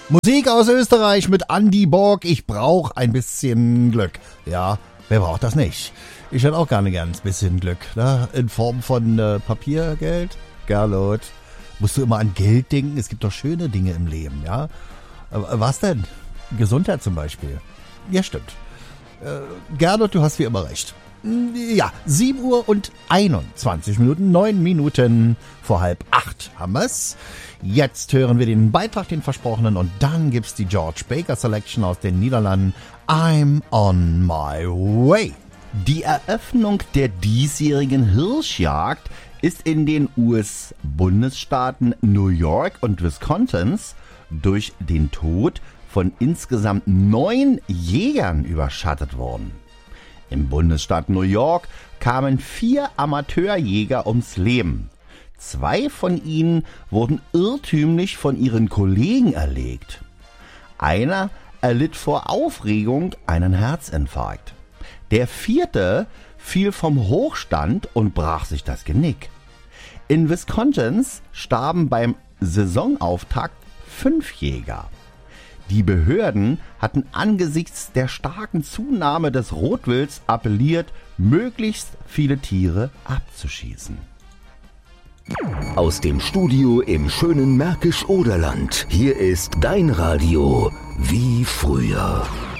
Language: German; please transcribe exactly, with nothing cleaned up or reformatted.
Musik aus Österreich mit Andy Borg. Ich brauche ein bisschen Glück. Ja, wer braucht das nicht? Ich hätte auch gerne gern ein bisschen Glück. Ne? In Form von äh, Papiergeld. Gerlot. Musst du immer an Geld denken? Es gibt doch schöne Dinge im Leben, ja? Aber was denn? Gesundheit zum Beispiel. Ja, stimmt. Äh, Gerlot, du hast wie immer recht. Ja, sieben Uhr und einundzwanzig Minuten, neun Minuten vor halb acht haben wir's. Jetzt hören wir den Beitrag, den versprochenen, und dann gibt's die George Baker Selection aus den Niederlanden. I'm on my way. Die Eröffnung der diesjährigen Hirschjagd ist in den U S-Bundesstaaten New York und Wisconsin durch den Tod von insgesamt neun Jägern überschattet worden. Im Bundesstaat New York kamen vier Amateurjäger ums Leben. Zwei von ihnen wurden irrtümlich von ihren Kollegen erlegt. Einer erlitt vor Aufregung einen Herzinfarkt. Der vierte fiel vom Hochstand und brach sich das Genick. In Wisconsin starben beim Saisonauftakt fünf Jäger. Die Behörden hatten angesichts der starken Zunahme des Rotwilds appelliert, möglichst viele Tiere abzuschießen. Aus dem Studio im schönen Märkisch-Oderland. Hier ist dein Radio wie früher.